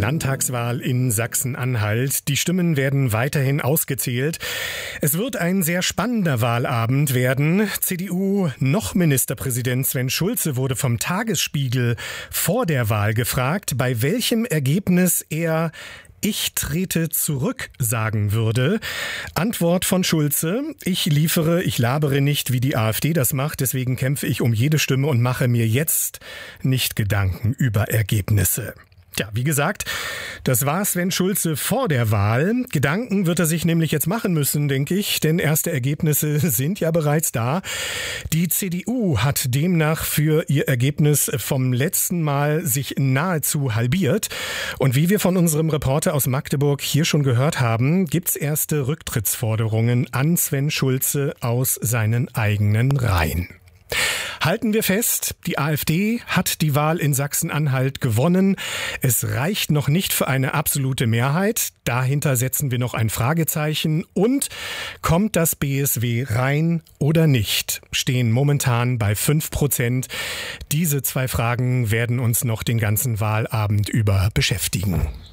Landtagswahl in Sachsen-Anhalt. Die Stimmen werden weiterhin ausgezählt. Es wird ein sehr spannender Wahlabend werden. CDU noch Ministerpräsident Sven Schulze wurde vom Tagesspiegel vor der Wahl gefragt, bei welchem Ergebnis er "Ich trete zurück" sagen würde. Antwort von Schulze: Ich labere nicht, wie die AfD das macht. Deswegen kämpfe ich um jede Stimme und mache mir jetzt nicht Gedanken über Ergebnisse. Tja, wie gesagt, das war Sven Schulze vor der Wahl. Gedanken wird er sich nämlich jetzt machen müssen, denke ich, denn erste Ergebnisse sind ja bereits da. Die CDU hat demnach für ihr Ergebnis vom letzten Mal sich nahezu halbiert. Und wie wir von unserem Reporter aus Magdeburg hier schon gehört haben, gibt's erste Rücktrittsforderungen an Sven Schulze aus seinen eigenen Reihen. Halten wir fest, die AfD hat die Wahl in Sachsen-Anhalt gewonnen. Es reicht noch nicht für eine absolute Mehrheit. Dahinter setzen wir noch ein Fragezeichen. Und kommt das BSW rein oder nicht? Stehen momentan bei 5%. Diese zwei Fragen werden uns noch den ganzen Wahlabend über beschäftigen.